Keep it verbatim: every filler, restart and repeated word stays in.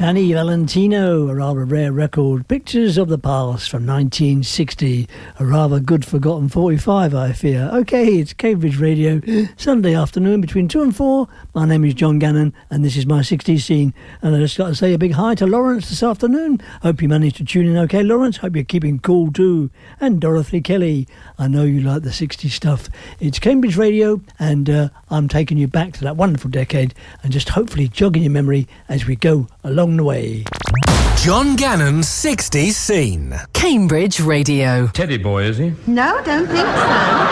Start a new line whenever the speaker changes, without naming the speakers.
Danny Valentino, a rather rare record. Pictures of the Past from nineteen sixty. A rather good forgotten forty-five, I fear. Okay, it's Cambridge Radio, Sunday afternoon between two and four. My name is John Gannon, and this is my sixties scene. And I just got to say a big hi to Lawrence this afternoon. Hope you managed to tune in okay, Lawrence. Hope you're keeping cool too. And Dorothy Kelly, I know you like the sixties stuff. It's Cambridge Radio, and uh, I'm taking you back to that wonderful decade and just hopefully jogging your memory as we go along the way.
John Gannon's sixties scene.
Cambridge Radio.
Teddy boy, is he?
No, don't think so.